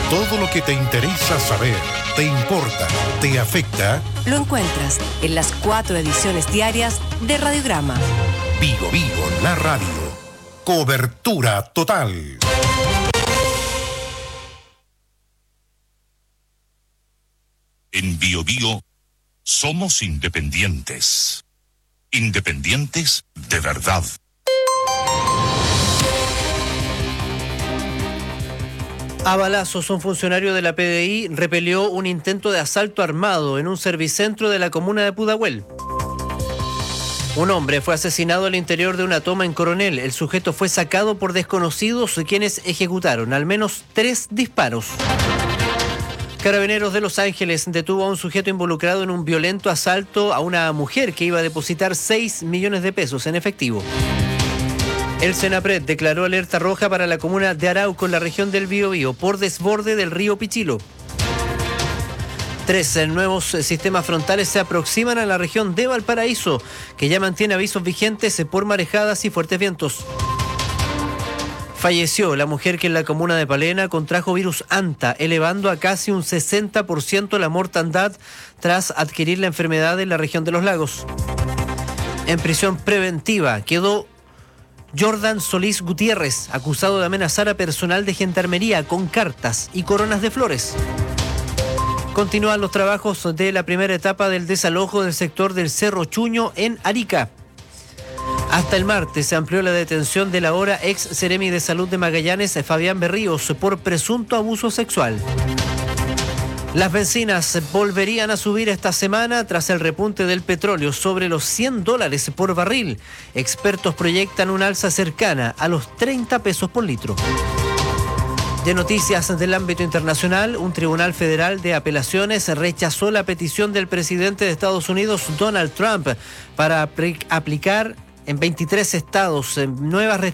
Todo lo que te interesa saber, te importa, te afecta, lo encuentras en las 4 ediciones diarias de Radiograma. Vigo Vigo, la radio. Cobertura total. En Bio Bio somos independientes. Independientes de verdad. A balazos, un funcionario de la PDI repelió un intento de asalto armado en un servicentro de la comuna de Pudahuel. Un hombre fue asesinado al interior de una toma en Coronel. El sujeto fue sacado por desconocidos, quienes ejecutaron al menos 3 disparos. Carabineros de Los Ángeles detuvo a un sujeto involucrado en un violento asalto a una mujer que iba a depositar 6 millones de pesos en efectivo. El Senapred declaró alerta roja para la comuna de Arauco en la región del Biobío por desborde del río Pichilo. 3 nuevos sistemas frontales se aproximan a la región de Valparaíso, que ya mantiene avisos vigentes por marejadas y fuertes vientos. Falleció la mujer que en la comuna de Palena contrajo virus Anta, elevando a casi un 60% la mortandad tras adquirir la enfermedad en la región de los lagos. En prisión preventiva quedó Jordan Solís Gutiérrez, acusado de amenazar a personal de gendarmería con cartas y coronas de flores. Continúan los trabajos de la primera etapa del desalojo del sector del Cerro Chuño en Arica. Hasta el martes se amplió la detención del ahora ex Seremi de Salud de Magallanes, Fabián Berríos, por presunto abuso sexual. Las bencinas volverían a subir esta semana tras el repunte del petróleo sobre los $100 por barril. Expertos proyectan un alza cercana a los 30 pesos por litro. De noticias del ámbito internacional, un tribunal federal de apelaciones rechazó la petición del presidente de Estados Unidos, Donald Trump, para aplicar en 23 estados nuevas restricciones